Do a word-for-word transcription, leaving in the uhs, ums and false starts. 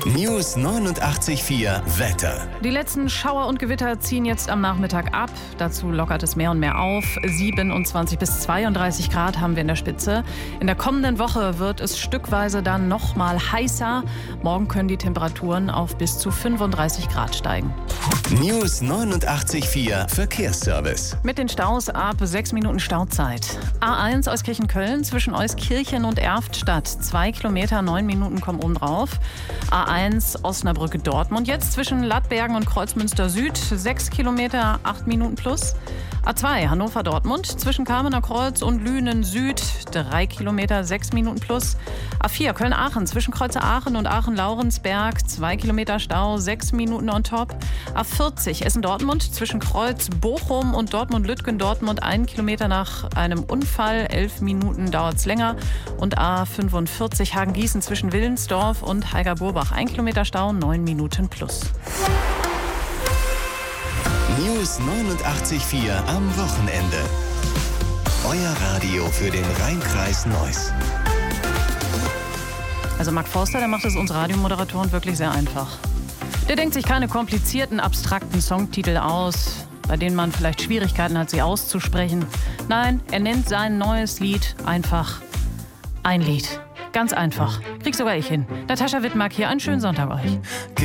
News neunundachtzig Komma vier Wetter. Die letzten Schauer und Gewitter ziehen jetzt am Nachmittag ab. Dazu lockert es mehr und mehr auf. siebenundzwanzig bis zweiunddreißig Grad haben wir in der Spitze. In der kommenden Woche wird es stückweise dann noch mal heißer. Morgen können die Temperaturen auf bis zu fünfunddreißig Grad steigen. News neunundachtzig Komma vier Verkehrsservice. Mit den Staus ab sechs Minuten Stauzeit. A eins Euskirchen-Köln zwischen Euskirchen und Erftstadt. Zwei Kilometer, neun Minuten kommen oben drauf. A eins Osnabrück-Dortmund jetzt zwischen Lattbergen und Kreuzmünster Süd. Sechs Kilometer, acht Minuten plus. A zwei Hannover-Dortmund zwischen Kamener Kreuz und Lünen Süd. Drei Kilometer, sechs Minuten plus. A vier Köln-Aachen zwischen Kreuzer Aachen und Aachen-Laurensberg. Zwei Kilometer Stau, sechs Minuten on top. A vierzig Essen-Dortmund zwischen Kreuz Bochum und Dortmund-Lütgen-Dortmund. Ein Kilometer nach einem Unfall. Elf Minuten dauert es länger. Und A fünfundvierzig Hagen-Gießen zwischen Willensdorf und Heiger-Burbach. Ein Kilometer Stau, neun Minuten plus. News neunundachtzig Komma vier am Wochenende. Euer Radio für den Rhein-Kreis Neuss. Also Mark Forster, der macht es uns Radiomoderatoren wirklich sehr einfach. Der denkt sich keine komplizierten, abstrakten Songtitel aus, bei denen man vielleicht Schwierigkeiten hat, sie auszusprechen. Nein, er nennt sein neues Lied einfach ein Lied. Ganz einfach. Krieg sogar ich hin. Natascha Wittmark hier. Einen schönen Sonntag euch.